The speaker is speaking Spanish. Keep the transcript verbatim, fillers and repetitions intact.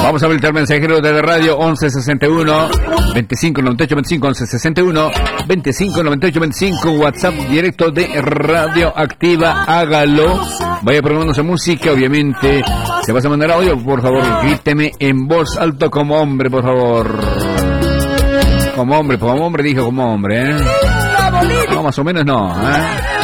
Vamos a habilitar mensajero de la radio once sesenta y uno veinticinco noventa y ocho veinticinco, once sesenta y uno veinticinco noventa y ocho veinticinco, WhatsApp directo de Radio Activa. Hágalo. Vaya programándose música, obviamente. Se vas a mandar audio, por favor, gríteme en voz alto como hombre, por favor. Como hombre, como hombre, dijo como hombre, ¿eh? No, más o menos no, ¿eh?